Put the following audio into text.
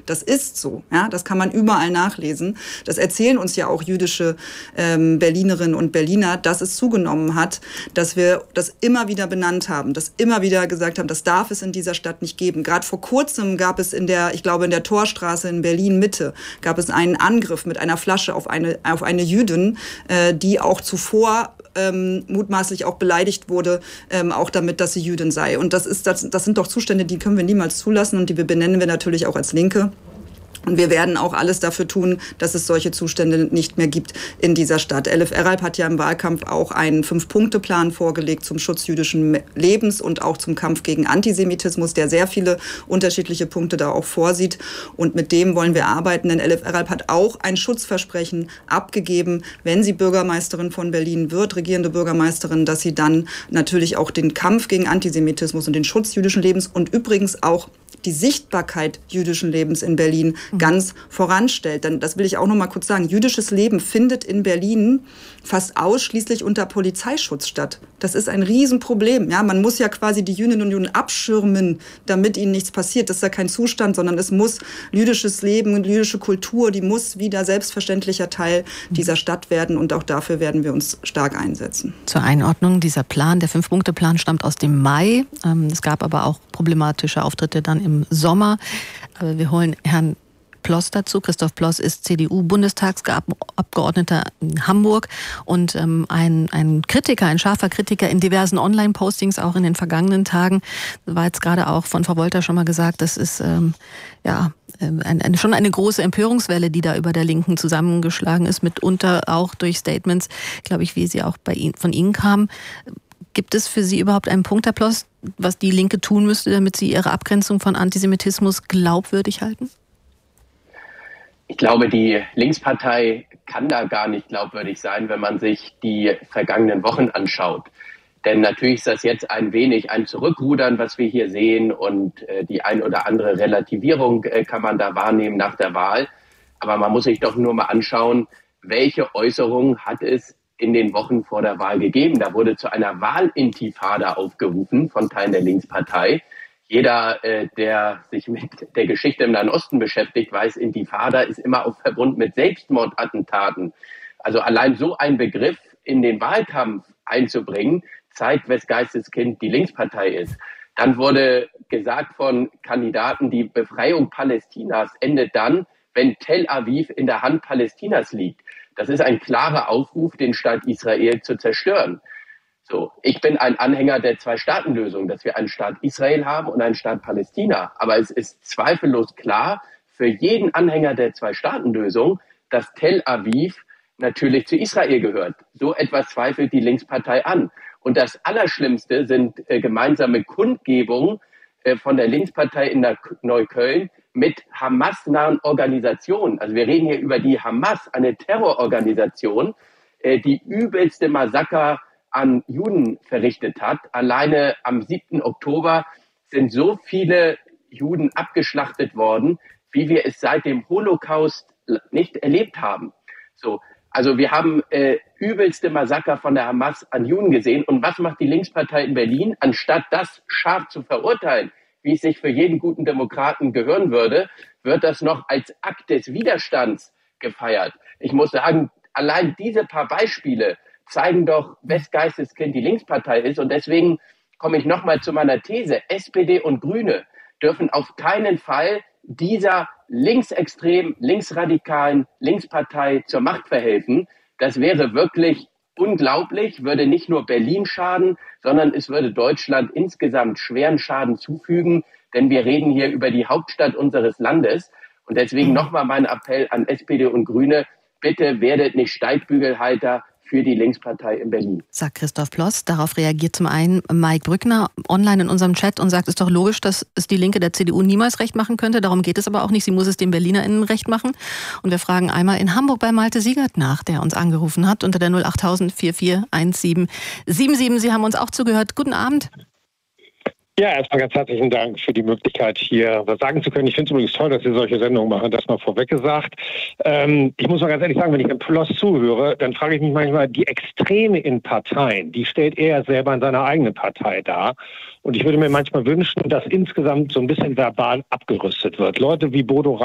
Das ist so. Ja? Das kann man überall nachlesen. Das erzählen uns ja auch jüdische Berlinerinnen und Berliner, dass es zugenommen hat, dass wir das immer wieder benannt haben, dass immer wieder gesagt haben, das darf es in dieser Stadt nicht geben. Gerade vor kurzem gab es in der Torstraße in Berlin-Mitte, gab es einen Angriff mit einer Flasche auf eine Jüdin, die auch zuvor mutmaßlich auch beleidigt wurde, auch damit, dass sie Jüdin sei. Und das sind doch Zustände, die können wir niemals zulassen und die benennen wir natürlich auch als Linke. Und wir werden auch alles dafür tun, dass es solche Zustände nicht mehr gibt in dieser Stadt. Elif Eralp hat ja im Wahlkampf auch einen 5-Punkte-Plan vorgelegt zum Schutz jüdischen Lebens und auch zum Kampf gegen Antisemitismus, der sehr viele unterschiedliche Punkte da auch vorsieht. Und mit dem wollen wir arbeiten, denn Elif Eralp hat auch ein Schutzversprechen abgegeben, wenn sie Bürgermeisterin von Berlin wird, regierende Bürgermeisterin, dass sie dann natürlich auch den Kampf gegen Antisemitismus und den Schutz jüdischen Lebens und übrigens auch die Sichtbarkeit jüdischen Lebens in Berlin ganz voranstellt. Denn das will ich auch noch mal kurz sagen. Jüdisches Leben findet in Berlin fast ausschließlich unter Polizeischutz statt. Das ist ein Riesenproblem. Ja, man muss ja quasi die Jüdinnen und Juden abschirmen, damit ihnen nichts passiert. Das ist ja kein Zustand, sondern es muss jüdisches Leben und jüdische Kultur, die muss wieder selbstverständlicher Teil dieser Stadt werden. Und auch dafür werden wir uns stark einsetzen. Zur Einordnung, dieser Plan, der 5-Punkte-Plan, stammt aus dem Mai. Es gab aber auch problematische Auftritte dann im Sommer. Wir holen Herrn Ploss dazu. Christoph Ploss ist CDU-Bundestagsabgeordneter in Hamburg und ein Kritiker, ein scharfer Kritiker in diversen Online-Postings, auch in den vergangenen Tagen. War jetzt gerade auch von Frau Wolter schon mal gesagt, das ist schon eine große Empörungswelle, die da über der Linken zusammengeschlagen ist, mitunter auch durch Statements, glaube ich, wie sie auch von Ihnen kamen. Gibt es für Sie überhaupt einen Punkt, Herr Ploss, was die Linke tun müsste, damit sie ihre Abgrenzung von Antisemitismus glaubwürdig halten? Ich glaube, die Linkspartei kann da gar nicht glaubwürdig sein, wenn man sich die vergangenen Wochen anschaut. Denn natürlich ist das jetzt ein wenig ein Zurückrudern, was wir hier sehen, und die ein oder andere Relativierung kann man da wahrnehmen nach der Wahl. Aber man muss sich doch nur mal anschauen, welche Äußerungen hat es in den Wochen vor der Wahl gegeben. Da wurde zu einer Wahlintifada aufgerufen von Teilen der Linkspartei. Jeder, der sich mit der Geschichte im Nahen Osten beschäftigt, weiß, Intifada ist immer auch verbunden mit Selbstmordattentaten. Also allein so ein Begriff in den Wahlkampf einzubringen, zeigt, wes Geisteskind die Linkspartei ist. Dann wurde gesagt von Kandidaten, die Befreiung Palästinas endet dann, wenn Tel Aviv in der Hand Palästinas liegt. Das ist ein klarer Aufruf, den Staat Israel zu zerstören. So, ich bin ein Anhänger der Zwei-Staaten-Lösung, dass wir einen Staat Israel haben und einen Staat Palästina. Aber es ist zweifellos klar für jeden Anhänger der Zwei-Staaten-Lösung, dass Tel Aviv natürlich zu Israel gehört. So etwas zweifelt die Linkspartei an. Und das Allerschlimmste sind gemeinsame Kundgebungen von der Linkspartei in Neukölln mit Hamas-nahen Organisationen. Also wir reden hier über die Hamas, eine Terrororganisation, die übelste Massaker an Juden verrichtet hat. Alleine am 7. Oktober sind so viele Juden abgeschlachtet worden, wie wir es seit dem Holocaust nicht erlebt haben. So, also wir haben übelste Massaker von der Hamas an Juden gesehen. Und was macht die Linkspartei in Berlin? Anstatt das scharf zu verurteilen, wie es sich für jeden guten Demokraten gehören würde, wird das noch als Akt des Widerstands gefeiert. Ich muss sagen, allein diese paar Beispiele zeigen doch, wes Geisteskind die Linkspartei ist. Und deswegen komme ich nochmal zu meiner These. SPD und Grüne dürfen auf keinen Fall dieser linksextremen, linksradikalen Linkspartei zur Macht verhelfen. Das wäre wirklich unglaublich, würde nicht nur Berlin schaden, sondern es würde Deutschland insgesamt schweren Schaden zufügen. Denn wir reden hier über die Hauptstadt unseres Landes. Und deswegen nochmal mein Appell an SPD und Grüne. Bitte werdet nicht Steigbügelhalter für die Linkspartei in Berlin. Sagt Christoph Ploss. Darauf reagiert zum einen Mike Brückner online in unserem Chat und sagt, es ist doch logisch, dass es die Linke der CDU niemals recht machen könnte. Darum geht es aber auch nicht. Sie muss es den BerlinerInnen recht machen. Und wir fragen einmal in Hamburg bei Malte Siegert nach, der uns angerufen hat unter der 08000 441777. Sie haben uns auch zugehört. Guten Abend. Ja, erstmal ganz herzlichen Dank für die Möglichkeit, hier was sagen zu können. Ich finde es übrigens toll, dass Sie solche Sendungen machen, das mal vorweg gesagt. Ich muss mal ganz ehrlich sagen, wenn ich Herrn Ploss zuhöre, dann frage ich mich manchmal, die Extreme in Parteien, die stellt er selber in seiner eigenen Partei dar. Und ich würde mir manchmal wünschen, dass insgesamt so ein bisschen verbal abgerüstet wird. Leute wie Bodo